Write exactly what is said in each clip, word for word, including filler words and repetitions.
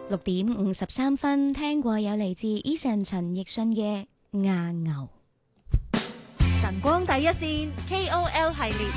六點五十三分，聽過有嚟自 Eason 陳奕迅嘅亞牛。 晨光第一線 K O L 系列，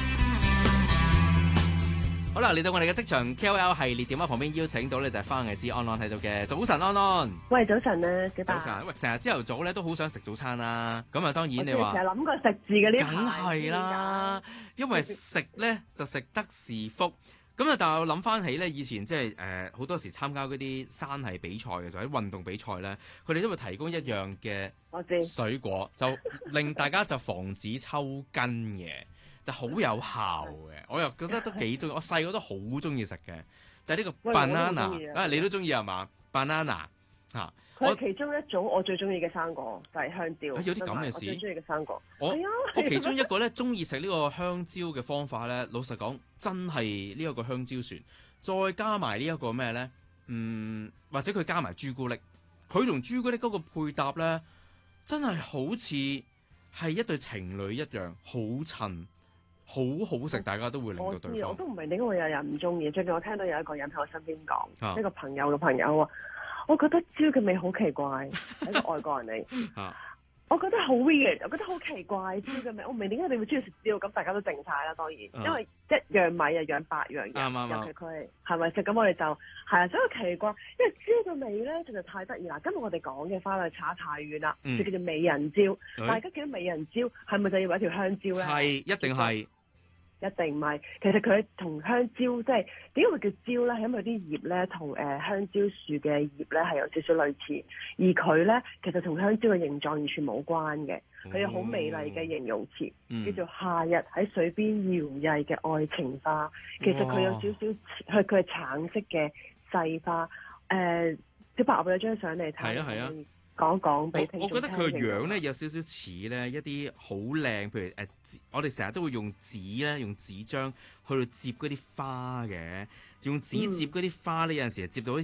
好啦，嚟到我哋嘅職場 K O L 系列，電話旁邊邀請到咧就係花藝師安安喺度嘅。早晨，安安。 喂，早晨啊，小白。 早晨，喂，成日朝頭早咧都好想食早餐啦。咁啊，當然你話， 成日諗過食字嘅呢排， 梗係啦，因為食咧就食得是福。咁啊，但係我諗翻起咧，以前即係誒好多時參加嗰啲山系比賽嘅，就喺運動比賽咧，佢哋都會提供一樣嘅水果，就令大家就防止抽筋嘅。就好有效嘅，我又覺得都幾中意。我細個都好中意食嘅，就係、是、呢個 banana。啊，你都中意係嘛 ？banana 嚇， 佢係其中一種我最中意嘅生果，就係、是、香蕉。 有啲咁嘅事。 我最中意嘅生果。 我、 哎、 我其中一個咧，中意食呢個香蕉嘅方法咧，老實講，真係呢一個香蕉船，再加埋呢一個咩咧？嗯，或者佢加埋朱古力，佢同朱古力嗰個配搭咧，真係好似係一對情侶一樣，好襯。好好食，大家都會令到對方。 我都唔明點解會有人唔中意。最近我聽到有一個人喺我身邊講， 啊、 一個朋友嘅朋友話：我覺得蕉嘅味好奇怪，係一個外國人嚟。 啊、 我覺得好 weird，我覺得好奇怪蕉嘅味。我唔明點解你會中意食蕉，咁大家都靜晒啦，當然， 啊、 因為一樣米又養百樣人，尤其佢係咪食咁我哋就係啊，所以奇怪，因為蕉嘅味咧實在太得意啦。今日我哋講嘅花類差太遠啦，就、嗯、叫做美人蕉。嗯、大家見到美人蕉係咪就以為一條香蕉咧？ 係，一定係。 一定唔係，其實佢同香蕉即係點解會叫蕉咧？係因為啲葉咧同誒香蕉樹嘅葉咧係有少少類似，而佢咧其實同香蕉嘅形狀完全冇關嘅。佢、哦、有好美麗嘅形容詞，嗯、叫做夏日喺水邊搖曳嘅愛情花。其實佢有少少，佢佢係橙色嘅細花。誒、呃，小白我有張相嚟睇。係啊係啊。講講俾聽眾聽。 我覺得佢個樣咧有少少似咧一啲好靚，譬如誒、呃，我哋成日都會用紙咧，用紙張去到摺嗰啲花嘅，用紙摺嗰啲花咧，有陣時係摺到好似